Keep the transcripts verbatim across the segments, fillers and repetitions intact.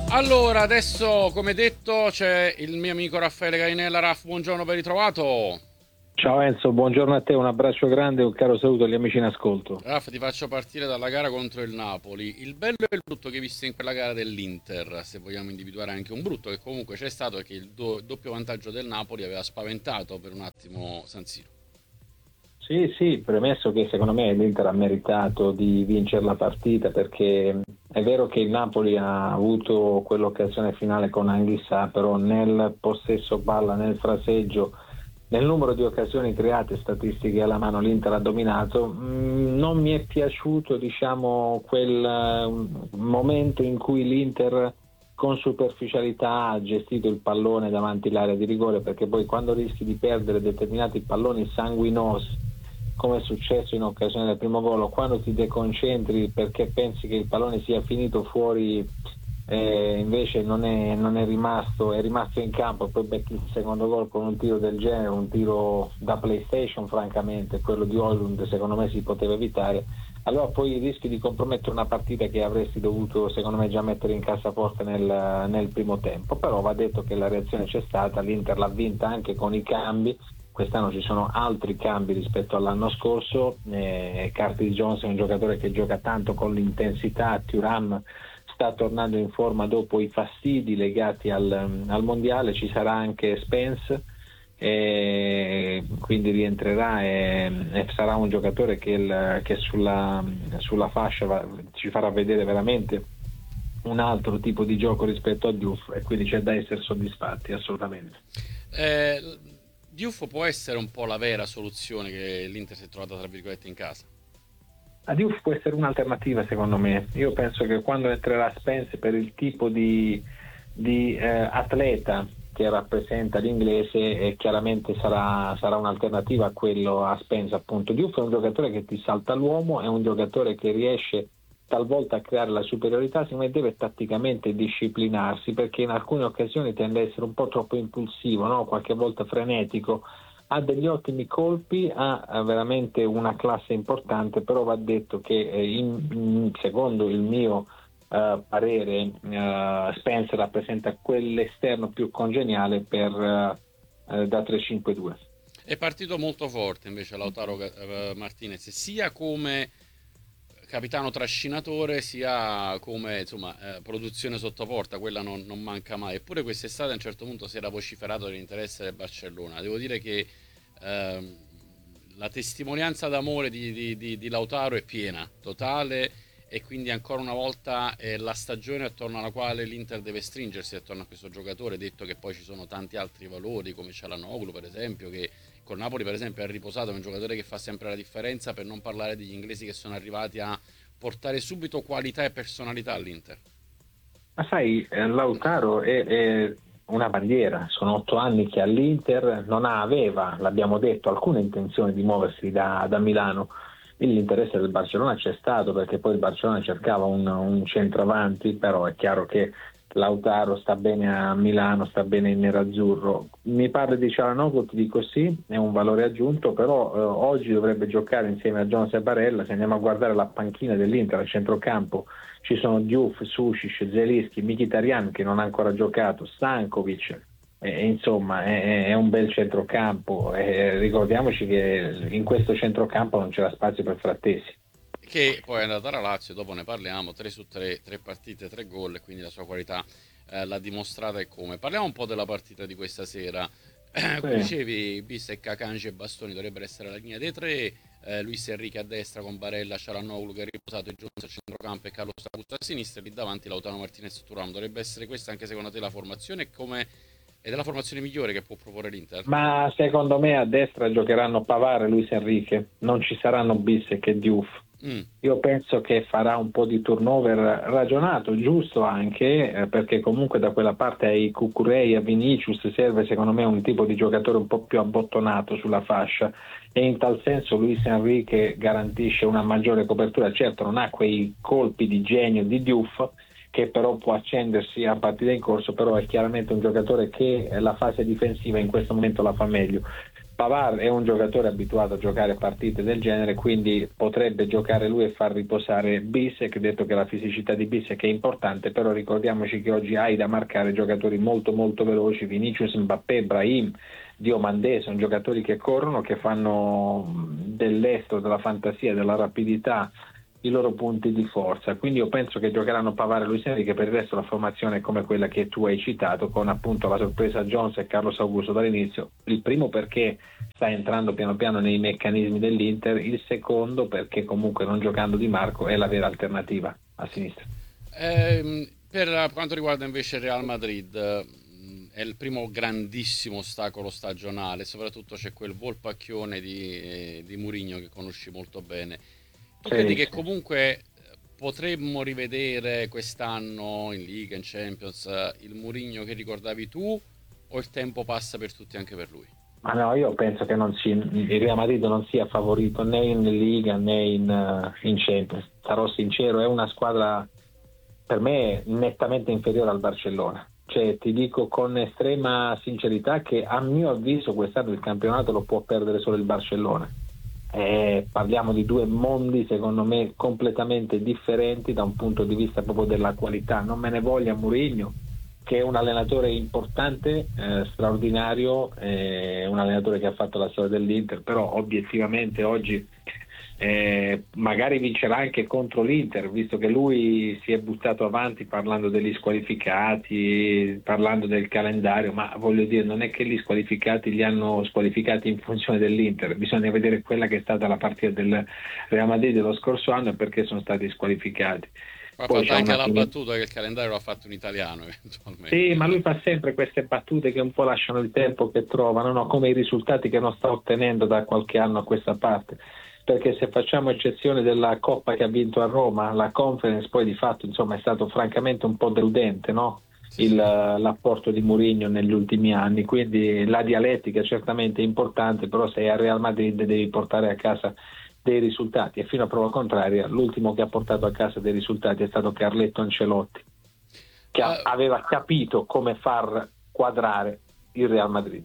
Allora, adesso, come detto, c'è il mio amico Raffaele Garinella. Raff, buongiorno, ben ritrovato. Ciao Enzo, buongiorno a te, un abbraccio grande e un caro saluto agli amici in ascolto. Raff, ti faccio partire dalla gara contro il Napoli. Il bello e il brutto che hai visto in quella gara dell'Inter, se vogliamo individuare anche un brutto che comunque c'è stato, è che il do- doppio vantaggio del Napoli aveva spaventato per un attimo San Siro. Sì, sì, premesso che secondo me l'Inter ha meritato di vincere la partita perché è vero che il Napoli ha avuto quell'occasione finale con Anghissà, però nel possesso palla, nel fraseggio, nel numero di occasioni create, statistiche alla mano, l'Inter ha dominato. Mm, Non mi è piaciuto, diciamo, quel eh, momento in cui l'Inter con superficialità ha gestito il pallone davanti all'area di rigore, perché poi quando rischi di perdere determinati palloni sanguinosi, come è successo in occasione del primo gol, o quando ti deconcentri perché pensi che il pallone sia finito fuori, eh, invece non è, non è rimasto, è rimasto in campo, e poi becchi il secondo gol con un tiro del genere, un tiro da PlayStation francamente, quello di Højlund secondo me si poteva evitare. Allora poi rischi di compromettere una partita che avresti dovuto secondo me già mettere in cassaforte nel, nel primo tempo, però va detto che la reazione c'è stata, l'Inter l'ha vinta anche con i cambi. Quest'anno ci sono altri cambi rispetto all'anno scorso. eh, Curtis Jones è un giocatore che gioca tanto con l'intensità, Thuram sta tornando in forma dopo i fastidi legati al, al mondiale, ci sarà anche Spence, e quindi rientrerà e, e sarà un giocatore che, il, che sulla, sulla fascia va, ci farà vedere veramente un altro tipo di gioco rispetto a Diouf, e quindi c'è da essere soddisfatti assolutamente. Eh, Diouf può essere un po' la vera soluzione che l'Inter si è trovata, tra virgolette, in casa. A Diouf può essere un'alternativa secondo me. Io penso che quando entrerà Spence, per il tipo di, di eh, atleta che rappresenta l'inglese, eh, chiaramente sarà, sarà un'alternativa a quello a Spence, appunto. Diouf è un giocatore che ti salta l'uomo, è un giocatore che riesce talvolta a creare la superiorità, secondo me deve tatticamente disciplinarsi, perché in alcune occasioni tende a essere un po' troppo impulsivo, no? Qualche volta frenetico. Ha degli ottimi colpi, ha, ha veramente una classe importante, però va detto che eh, in, in- secondo il mio eh, parere eh, Spencer rappresenta quell'esterno più congeniale per, eh, eh, da tre cinque due. È partito molto forte invece Lautaro eh, Martinez, sia come capitano trascinatore, sia come insomma eh, produzione sotto porta, quella non, non manca mai. Eppure quest'estate a un certo punto si era vociferato dell'interesse del Barcellona. Devo dire che ehm, la testimonianza d'amore di, di- di- di Lautaro è piena, totale, e quindi ancora una volta è la stagione attorno alla quale l'Inter deve stringersi attorno a questo giocatore, detto che poi ci sono tanti altri valori come Çalhanoğlu per esempio, che col Napoli per esempio è riposato, è un giocatore che fa sempre la differenza, per non parlare degli inglesi che sono arrivati a portare subito qualità e personalità all'Inter. Ma sai, eh, Lautaro è, è una bandiera, sono otto anni che all'Inter non aveva, l'abbiamo detto, alcuna intenzione di muoversi da, da Milano. L'interesse del Barcellona c'è stato, perché poi il Barcellona cercava un, un centravanti, però è chiaro che Lautaro sta bene a Milano, sta bene in nerazzurro. Mi parli di Çalhanoğlu, ti dico sì, è un valore aggiunto, però eh, oggi dovrebbe giocare insieme a Jones e Barella. Se andiamo a guardare la panchina dell'Inter al centrocampo, ci sono Diouf, Sušić, Zelinski, Mkhitaryan che non ha ancora giocato, Stankovic, e, insomma è, è un bel centrocampo, e ricordiamoci che in questo centrocampo non c'era spazio per Frattesi. Che poi è andata alla Lazio, dopo ne parliamo, tre su tre, tre partite, tre gol, e quindi la sua qualità eh, l'ha dimostrata. E come. Parliamo un po' della partita di questa sera. Eh, Sì. qui dicevi Bissek, Akanji e Bastoni dovrebbero essere la linea dei tre, eh, Luis Enrique a destra con Barella, Çalhanoğlu che è riposato, e Jones a centrocampo e Carlos Augusto a sinistra, e lì davanti Lautaro Martinez e Thuram. Dovrebbe essere questa anche secondo te la formazione, come ed è la formazione migliore che può proporre l'Inter? Ma secondo me a destra giocheranno Pavard e Luis Enrique, non ci saranno Bissek e Diouf. Mm. Io penso che farà un po' di turnover ragionato, giusto anche, eh, perché comunque da quella parte ai Cucurella, a Vinicius serve secondo me un tipo di giocatore un po' più abbottonato sulla fascia, e in tal senso Luis Enrique garantisce una maggiore copertura. Certo non ha quei colpi di genio di Diouf, che però può accendersi a partita in corso, però è chiaramente un giocatore che la fase difensiva in questo momento la fa meglio. Pavard è un giocatore abituato a giocare partite del genere, quindi potrebbe giocare lui e far riposare Bissek, detto che la fisicità di Bissek è importante, però ricordiamoci che oggi hai da marcare giocatori molto molto veloci, Vinicius, Mbappé, Brahim, Diomandé, sono giocatori che corrono, che fanno dell'estro, della fantasia, della rapidità i loro punti di forza, quindi io penso che giocheranno Pavard e Luis Enrique. Per il resto la formazione è come quella che tu hai citato, con appunto la sorpresa Jones e Carlos Augusto dall'inizio, il primo perché sta entrando piano piano nei meccanismi dell'Inter, il secondo perché comunque non giocando Di Marco è la vera alternativa a sinistra. Eh, per quanto riguarda invece il Real Madrid, è il primo grandissimo ostacolo stagionale, soprattutto c'è quel volpacchione di, di Mourinho che conosci molto bene. Tu credi che comunque potremmo rivedere quest'anno in Liga, in Champions, il Mourinho che ricordavi tu, o il tempo passa per tutti anche per lui? Ma no, io penso che non si, il Real Madrid non sia favorito né in Liga né in, uh, in Champions. Sarò sincero, è una squadra per me nettamente inferiore al Barcellona. Cioè, ti dico con estrema sincerità che a mio avviso quest'anno il campionato lo può perdere solo il Barcellona. Eh, parliamo di due mondi secondo me completamente differenti da un punto di vista proprio della qualità. Non me ne voglia Mourinho, che è un allenatore importante, eh, straordinario, eh, un allenatore che ha fatto la storia dell'Inter, però obiettivamente oggi eh, magari vincerà anche contro l'Inter, visto che lui si è buttato avanti parlando degli squalificati, parlando del calendario, ma voglio dire, non è che gli squalificati li hanno squalificati in funzione dell'Inter, bisogna vedere quella che è stata la partita del Real Madrid dello scorso anno e perché sono stati squalificati. Ha fatto anche la battuta che il calendario l'ha fatto un italiano eventualmente. Sì, ma lui fa sempre queste battute che un po' lasciano il tempo che trovano, no? Come i risultati che non sta ottenendo da qualche anno a questa parte. Perché se facciamo eccezione della Coppa che ha vinto a Roma, la Conference poi di fatto insomma è stato francamente un po' deludente, no? Il, l'apporto di Mourinho negli ultimi anni, quindi la dialettica è certamente importante, però se al Real Madrid devi portare a casa dei risultati, e fino a prova contraria l'ultimo che ha portato a casa dei risultati è stato Carletto Ancelotti, che uh, aveva capito come far quadrare il Real Madrid.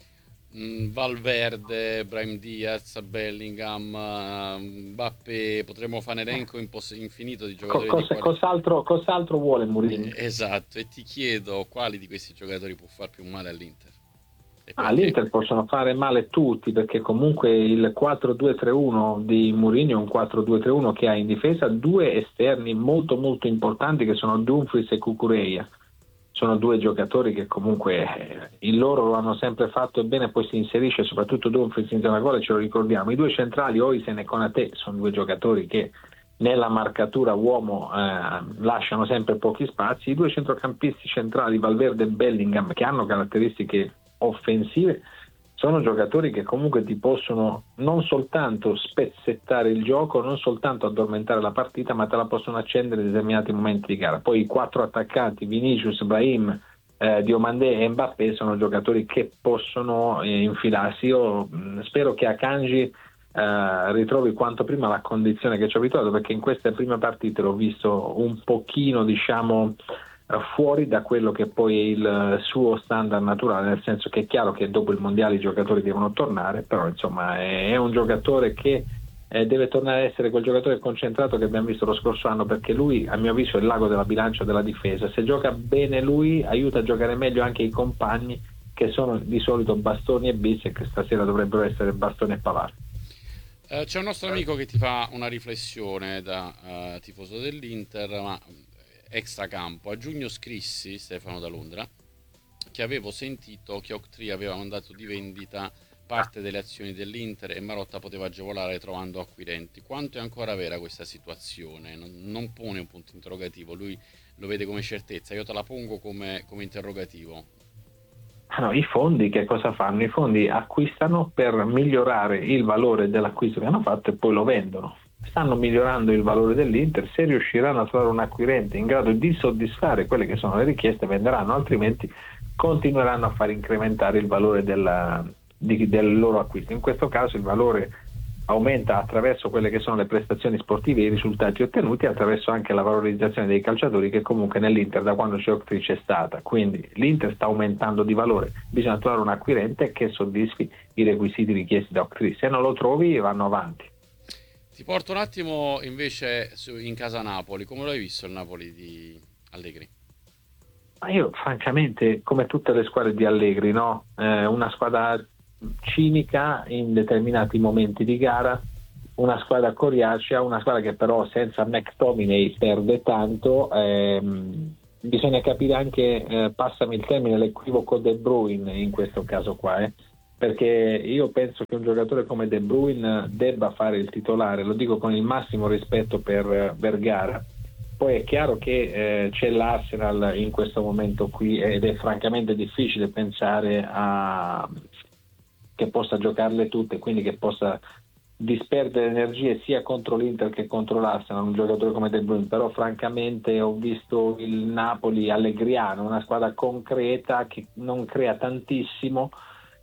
Valverde, Brahim Diaz, Bellingham, Mbappé, potremmo fare un elenco infinito di giocatori. Cosa, di quali... cos'altro, cos'altro vuole Mourinho? Eh, esatto, e ti chiedo quali di questi giocatori può far più male all'Inter? All'Inter possono fare male tutti, perché comunque il quattro due tre uno di Mourinho è un quattro due tre uno che ha in difesa due esterni molto molto importanti che sono Dumfries e Cucurella. Sono due giocatori che comunque il loro lo hanno sempre fatto bene, poi si inserisce soprattutto Dumfries in zona gol, ce lo ricordiamo. I due centrali, Oisen e Konaté, sono due giocatori che nella marcatura uomo eh, lasciano sempre pochi spazi. I due centrocampisti centrali, Valverde e Bellingham, che hanno caratteristiche offensive, sono giocatori che comunque ti possono non soltanto spezzettare il gioco, non soltanto addormentare la partita, ma te la possono accendere in determinati momenti di gara. Poi i quattro attaccanti, Vinicius, Brahim, eh, Diomandé e Mbappé, sono giocatori che possono eh, infilarsi. Io mh, spero che Akanji eh, ritrovi quanto prima la condizione che ci ho abituato, perché in queste prime partite l'ho visto un pochino, diciamo, fuori da quello che poi è il suo standard naturale, nel senso che è chiaro che dopo il mondiale i giocatori devono tornare, però insomma è un giocatore che eh, deve tornare a essere quel giocatore concentrato che abbiamo visto lo scorso anno, perché lui a mio avviso è il l'ago della bilancia della difesa. Se gioca bene lui aiuta a giocare meglio anche i compagni, che sono di solito Bastoni e Bis, e che stasera dovrebbero essere Bastoni e Pavard. Uh, c'è un nostro amico che ti fa una riflessione da uh, tifoso dell'Inter, ma extracampo. A giugno scrissi, Stefano da Londra, che avevo sentito che Octree aveva mandato di vendita parte delle azioni dell'Inter e Marotta poteva agevolare trovando acquirenti. Quanto è ancora vera questa situazione? Non, non pone un punto interrogativo, lui lo vede come certezza, io te la pongo come, come interrogativo. No, i fondi che cosa fanno? I fondi acquistano per migliorare il valore dell'acquisto che hanno fatto e poi lo vendono. Stanno migliorando il valore dell'Inter, se riusciranno a trovare un acquirente in grado di soddisfare quelle che sono le richieste venderanno, altrimenti continueranno a far incrementare il valore della, di, del loro acquisto. In questo caso il valore aumenta attraverso quelle che sono le prestazioni sportive e i risultati ottenuti, attraverso anche la valorizzazione dei calciatori che comunque nell'Inter da quando c'è Ocri c'è stata. Quindi l'Inter sta aumentando di valore, bisogna trovare un acquirente che soddisfi i requisiti richiesti da Ocri, se non lo trovi vanno avanti. Ti porto un attimo invece su, in casa Napoli, come l'hai visto il Napoli di Allegri? Ma io francamente, come tutte le squadre di Allegri, no? Eh, una squadra cinica in determinati momenti di gara, una squadra coriacea, una squadra che però senza McTominay perde tanto. Ehm, bisogna capire anche, eh, passami il termine, l'equivoco De Bruyne in questo caso qua, eh, perché io penso che un giocatore come De Bruyne debba fare il titolare, lo dico con il massimo rispetto per Vergara. Poi è chiaro che eh, c'è l'Arsenal in questo momento qui ed è francamente difficile pensare a che possa giocarle tutte, quindi che possa disperdere energie sia contro l'Inter che contro l'Arsenal, un giocatore come De Bruyne. Però francamente ho visto il Napoli allegriano, una squadra concreta che non crea tantissimo,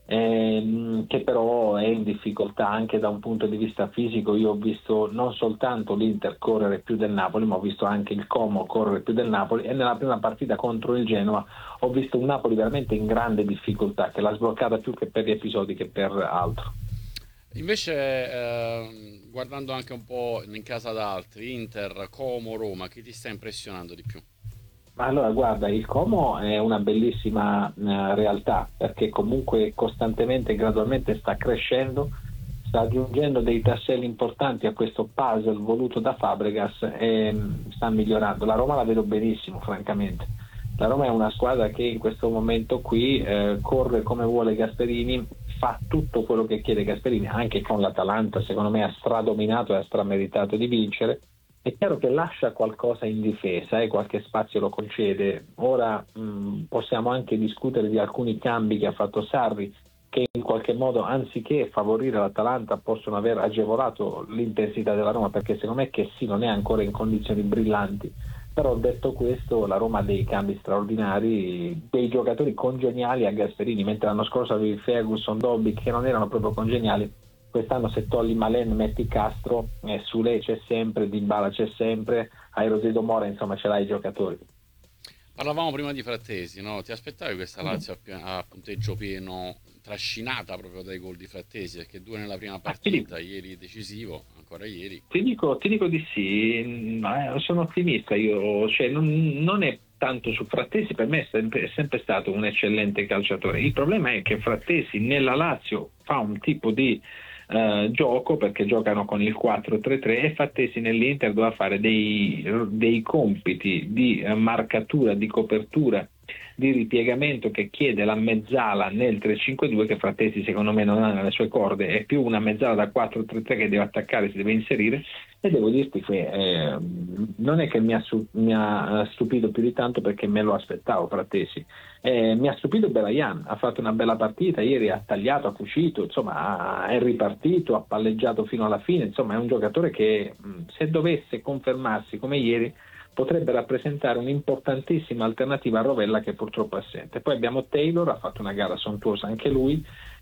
ehm, che però è in difficoltà anche da un punto di vista fisico. Io ho visto non soltanto l'Inter correre più del Napoli, ma ho visto anche il Como correre più del Napoli, e nella prima partita contro il Genoa ho visto un Napoli veramente in grande difficoltà, che l'ha sbloccata più che per gli episodi che per altro. Invece, eh, guardando anche un po' in casa d'altri, Inter, Como, Roma, chi ti sta impressionando di più? Ma allora guarda, il Como è una bellissima uh, realtà, perché comunque costantemente e gradualmente sta crescendo, sta aggiungendo dei tasselli importanti a questo puzzle voluto da Fabregas e um, sta migliorando. La Roma la vedo benissimo, francamente. La Roma è una squadra che in questo momento qui eh, corre come vuole Gasperini, fa tutto quello che chiede Gasperini, anche con l'Atalanta secondo me ha stradominato e ha strameritato di vincere. È chiaro che lascia qualcosa in difesa e eh, qualche spazio lo concede. Ora mh, possiamo anche discutere di alcuni cambi che ha fatto Sarri, che in qualche modo, anziché favorire l'Atalanta, possono aver agevolato l'intensità della Roma, perché secondo me che sì, non è ancora in condizioni brillanti. Però detto questo, la Roma ha dei cambi straordinari, dei giocatori congeniali a Gasperini, mentre l'anno scorso avevi Ferguson, Dobby che non erano proprio congeniali. Quest'anno se togli Malen metti Castro, eh, Sule c'è sempre, Dybala c'è sempre, hai Rosedo Mora, insomma ce l'hai i giocatori. Parlavamo prima di Frattesi, no? Ti aspettavi questa Lazio a, pie- a punteggio pieno, trascinata proprio dai gol di Frattesi, perché due nella prima partita, ieri decisivo, ancora ieri. Ti dico, ti dico di sì, ma sono ottimista io, cioè non, non è tanto su Frattesi, per me è sempre, è sempre stato un eccellente calciatore. Il problema è che Frattesi nella Lazio fa un tipo di Uh, gioco, perché giocano con il quattro tre tre, e Frattesi nell'Inter doveva fare dei, dei compiti di uh, marcatura, di copertura, di ripiegamento che chiede la mezzala nel tre cinque due, che Frattesi secondo me non ha nelle sue corde, è più una mezzala da quattro tre tre che deve attaccare, si deve inserire. E devo dirti che eh, non è che mi ha, mi ha stupito più di tanto, perché me lo aspettavo Frattesi. Eh, mi ha stupito Belayan, ha fatto una bella partita ieri, ha tagliato, ha cucito, insomma è ripartito, ha palleggiato fino alla fine, insomma è un giocatore che se dovesse confermarsi come ieri potrebbe rappresentare un'importantissima alternativa a Rovella, che purtroppo è assente. Poi abbiamo Taylor, ha fatto una gara sontuosa anche lui.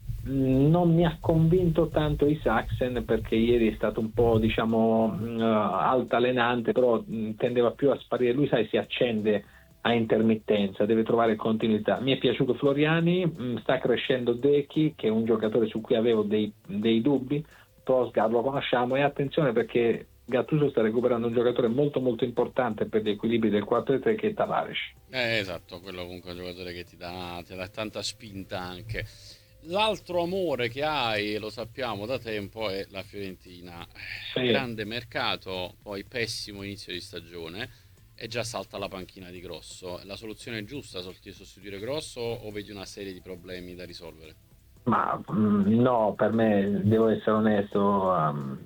Non mi ha convinto tanto Isaksen, perché ieri è stato un po' diciamo uh, altalenante, però mh, tendeva più a sparire. Lui sai si accende a intermittenza, deve trovare continuità. Mi è piaciuto Floriani, mh, sta crescendo Dechi, che è un giocatore su cui avevo dei, dei dubbi. Tosgar lo conosciamo, e attenzione perché Gattuso sta recuperando un giocatore molto molto importante per gli equilibri del quattro tre, che è Tavares. Eh, esatto, quello comunque è un giocatore che ti dà, ti dà tanta spinta anche. L'altro amore che hai, lo sappiamo da tempo, è la Fiorentina. Sì. Grande mercato, poi pessimo inizio di stagione e già salta la panchina di Grosso. La soluzione è giusta, sostituire Grosso, o vedi una serie di problemi da risolvere? Ma mh, no, per me, devo essere onesto, um,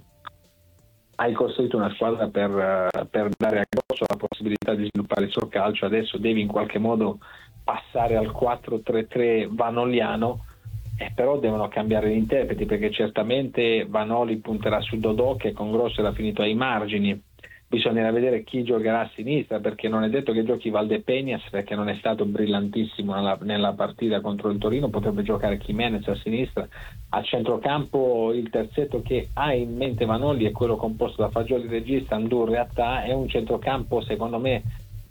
hai costruito una squadra per, uh, per dare a Grosso la possibilità di sviluppare il suo calcio. Adesso devi in qualche modo passare al quattro tre tre vanoliano, eh, però devono cambiare gli interpreti, perché certamente Vanoli punterà su Dodò, che con Grosso era finito ai margini. bisognerà vedere chi giocherà a sinistra, perché non è detto che giochi Valdepeñas, perché non è stato brillantissimo nella, nella partita contro il Torino, potrebbe giocare Jiménez a sinistra. A centrocampo il terzetto che ha in mente Vanoli è quello composto da Fagioli regista, Ndour e Attà. È un centrocampo secondo me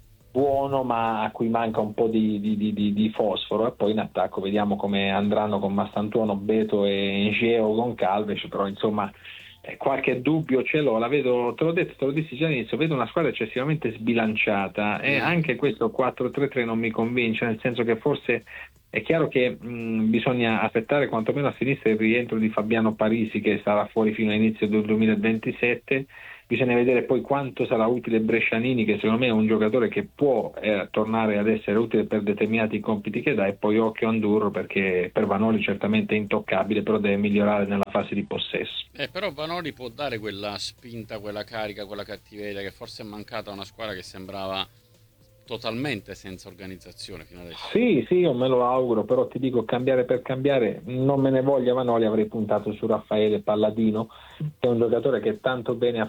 buono, ma a cui manca un po' di, di, di, di fosforo. E poi in attacco vediamo come andranno con Mastantuono, Beto e Geo con Calves, però insomma qualche dubbio ce l'ho, la vedo, te l'ho detto, te lo dissi già all'inizio, vedo una squadra eccessivamente sbilanciata e anche questo quattro tre tre non mi convince, nel senso che forse è chiaro che mh, bisogna aspettare quantomeno a sinistra il rientro di Fabiano Parisi, che sarà fuori fino all'inizio del duemilaventisette. Bisogna vedere poi quanto sarà utile Brescianini, che secondo me è un giocatore che può eh, tornare ad essere utile per determinati compiti che dà, e poi occhio a Ndurro, perché per Vanoli certamente è intoccabile, però deve migliorare nella fase di possesso. Eh, però Vanoli può dare quella spinta, quella carica, quella cattiveria che forse è mancata a una squadra che sembrava totalmente senza organizzazione fino adesso. Sì, sì, io me lo auguro, però ti dico, cambiare per cambiare, non me ne voglia Vanoli, avrei puntato su Raffaele Palladino, che è un giocatore che tanto bene ha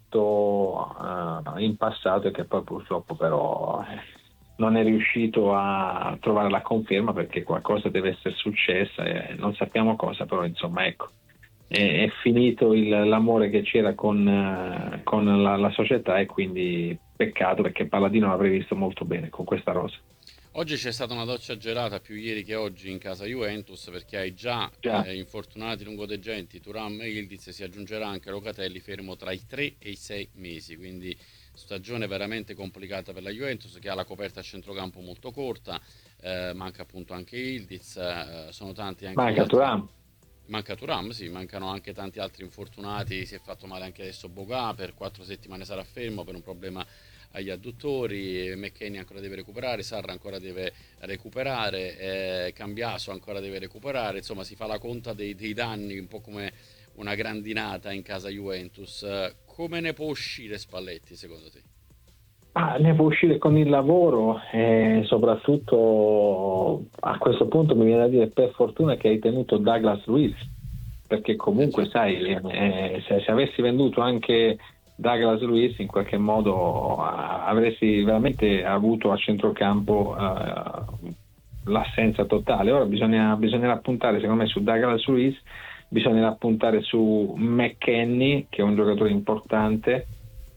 fatto uh, in passato e che poi purtroppo però eh, non è riuscito a trovare la conferma, perché qualcosa deve essere successa e non sappiamo cosa, però insomma ecco. È, è finito il, l'amore che c'era con, uh, con la, la società, e quindi peccato, perché Palladino l'avrei visto molto bene con questa rosa. Oggi c'è stata una doccia gelata, più ieri che oggi, in casa Juventus, perché ai già, già. Eh, infortunati lungodegenti Thuram e Yildiz si aggiungerà anche Locatelli, fermo tra i tre e i sei mesi, quindi stagione veramente complicata per la Juventus, che ha la coperta a centrocampo molto corta, eh, manca appunto anche Yildiz, eh, sono tanti anche manca Thuram. Manca Thuram, sì, mancano anche tanti altri infortunati, si è fatto male anche adesso Boga, per quattro settimane sarà fermo per un problema agli adduttori, McKennie ancora deve recuperare, Sarra ancora deve recuperare, eh, Cambiaso ancora deve recuperare, insomma si fa la conta dei, dei danni, un po' come una grandinata in casa Juventus. Come ne può uscire Spalletti secondo te? Ah, ne può uscire con il lavoro, e soprattutto a questo punto mi viene da dire per fortuna che hai tenuto Douglas Luiz, perché comunque sai, eh, se, se avessi venduto anche Douglas Luiz in qualche modo uh, avresti veramente avuto a centrocampo uh, l'assenza totale. Ora bisogna, bisognerà puntare secondo me su Douglas Luiz, bisognerà puntare su McKennie, che è un giocatore importante,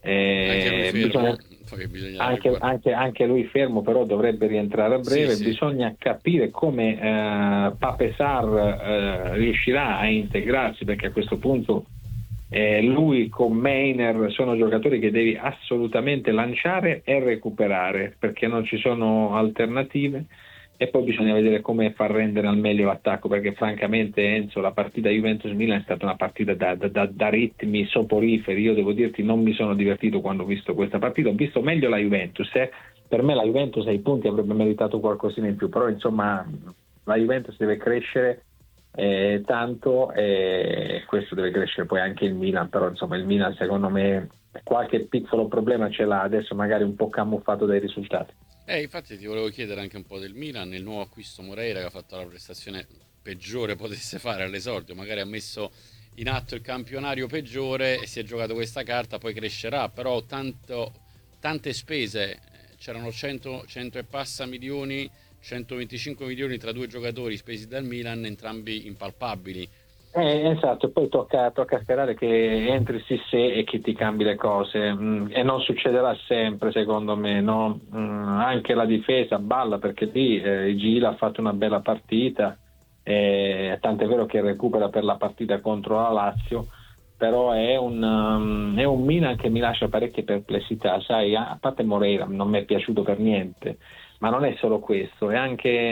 eh, bisogna, anche, anche, anche lui fermo, però dovrebbe rientrare a breve. Sì, bisogna sì. capire come eh, Pape Sarr eh, riuscirà a integrarsi, perché a questo punto eh, lui con Meiner sono giocatori che devi assolutamente lanciare e recuperare, perché non ci sono alternative. E poi bisogna vedere come far rendere al meglio l'attacco, perché francamente Enzo, la partita Juventus-Milan è stata una partita da, da, da ritmi soporiferi. Io devo dirti, non mi sono divertito quando ho visto questa partita, ho visto meglio la Juventus, eh. Per me la Juventus ai punti avrebbe meritato qualcosina in più, però insomma la Juventus deve crescere eh, tanto, e questo deve crescere poi anche il Milan, però insomma il Milan secondo me qualche piccolo problema ce l'ha adesso, magari un po' camuffato dai risultati. Eh, infatti ti volevo chiedere anche un po' del Milan, il nuovo acquisto Moreira, che ha fatto la prestazione peggiore potesse fare all'esordio, magari ha messo in atto il campionario peggiore e si è giocato questa carta, poi crescerà, però tanto, tante spese, c'erano cento, cento e passa milioni, centoventicinque milioni tra due giocatori spesi dal Milan, entrambi impalpabili. Eh, esatto, poi tocca, tocca sperare che entri Cissé e che ti cambi le cose, mm, e non succederà sempre secondo me, no? Mm, anche la difesa balla, perché lì eh, Gila ha fatto una bella partita, eh, tant'è vero che recupera per la partita contro la Lazio, però è un, um, è un Milan che mi lascia parecchie perplessità, sai, a parte Moreira non mi è piaciuto per niente. Ma non è solo questo, è anche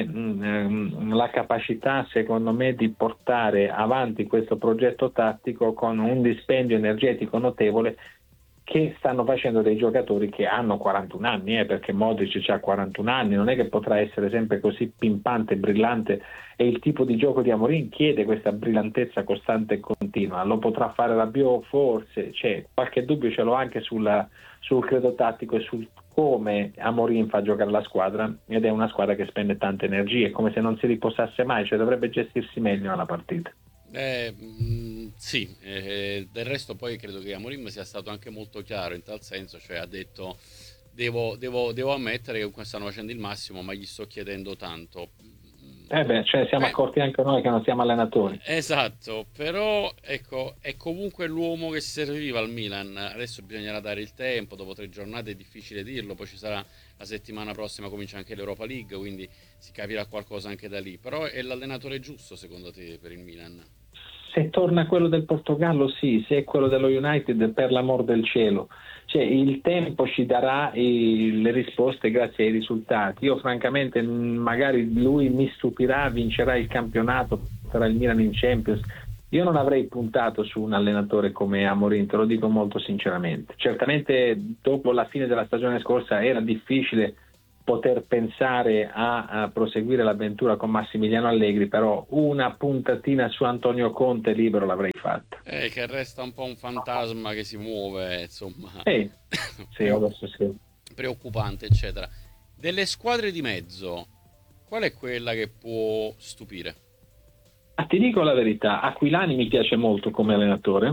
mh, la capacità secondo me di portare avanti questo progetto tattico con un dispendio energetico notevole, che stanno facendo dei giocatori che hanno quarantuno anni, eh, perché Modric ha quarantuno anni, non è che potrà essere sempre così pimpante e brillante, e il tipo di gioco di Amorim chiede questa brillantezza costante e continua. Lo potrà fare Rabiot forse, c'è qualche dubbio, ce l'ho anche sulla, sul credo tattico e sul come Amorim fa giocare la squadra, ed è una squadra che spende tante energie, come se non si riposasse mai, cioè dovrebbe gestirsi meglio nella partita. Eh, mh, sì, eh, del resto poi credo che Amorim sia stato anche molto chiaro in tal senso, cioè ha detto devo, devo- devo ammettere che stanno facendo il massimo, ma gli sto chiedendo tanto. Mm, Eh beh, cioè siamo beh, accorti anche noi che non siamo allenatori. esatto, però ecco, è comunque l'uomo che serviva al Milan. Adesso bisognerà dare il tempo, dopo tre giornate è difficile dirlo, poi ci sarà la settimana prossima, comincia anche l'Europa League, quindi si capirà qualcosa anche da lì. Però è l'allenatore giusto secondo te per il Milan? Se torna quello del Portogallo, sì, se è quello dello United, per l'amor del cielo. Cioè, il tempo ci darà i- le risposte grazie ai risultati. Io francamente, mh, magari lui mi stupirà, vincerà il campionato, sarà il Milan in Champions. Io non avrei puntato su un allenatore come Amorim, te lo dico molto sinceramente. Certamente dopo la fine della stagione scorsa era difficile poter pensare a, a proseguire l'avventura con Massimiliano Allegri, però una puntatina su Antonio Conte libero l'avrei fatta. Eh, che resta un po' un fantasma che si muove, insomma, Eh, sì, preoccu- adesso sì. preoccupante, eccetera. Delle squadre di mezzo, qual è quella che può stupire? Ah, ti dico la verità, Aquilani mi piace molto come allenatore.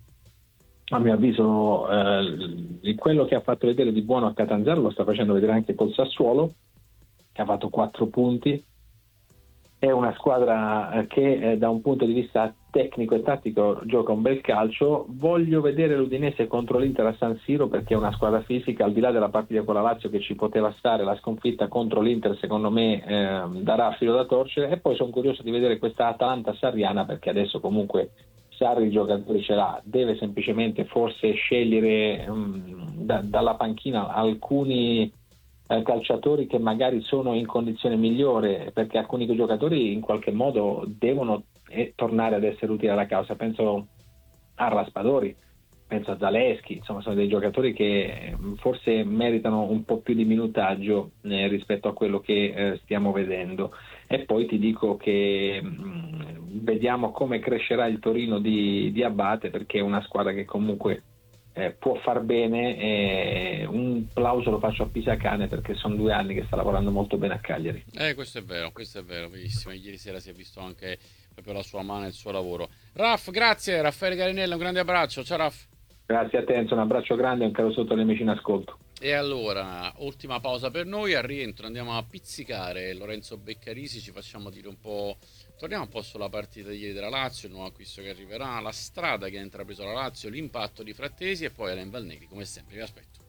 A mio avviso, eh, quello che ha fatto vedere di buono a Catanzaro lo sta facendo vedere anche col Sassuolo, che ha fatto quattro punti. È una squadra eh, che eh, da un punto di vista tecnico e tattico gioca un bel calcio. Voglio vedere l'Udinese contro l'Inter a San Siro perché è una squadra fisica, al di là della partita con la Lazio che ci poteva stare, la sconfitta contro l'Inter secondo me eh, darà filo da torcere, e poi sono curioso di vedere questa Atalanta sarriana perché adesso comunque Sarri i giocatori ce l'ha, deve semplicemente forse scegliere um, da, dalla panchina alcuni eh, calciatori che magari sono in condizione migliore, perché alcuni giocatori in qualche modo devono eh, tornare ad essere utili alla causa. Penso a Raspadori, penso a Zaleschi, insomma sono dei giocatori che eh, forse meritano un po' più di minutaggio eh, rispetto a quello che eh, stiamo vedendo. E poi ti dico che mh, vediamo come crescerà il Torino di, di Abate, perché è una squadra che comunque eh, può far bene, e un plauso lo faccio a Pisacane perché sono due anni che sta lavorando molto bene a Cagliari. Eh, questo è vero, questo è vero, verissimo. Ieri sera si è visto anche proprio la sua mano e il suo lavoro. Raff, grazie, Raffaele Garinella, un grande abbraccio. Ciao Raff. Grazie a te, Enzo, un abbraccio grande e un caro sotto le amici in ascolto. E allora, ultima pausa per noi, al rientro andiamo a pizzicare Lorenzo Beccarisi, ci facciamo dire un po', torniamo un po' sulla partita di ieri della Lazio, il nuovo acquisto che arriverà, la strada che ha intrapreso la Lazio, l'impatto di Frattesi e poi Alain Valnegri, come sempre vi aspetto.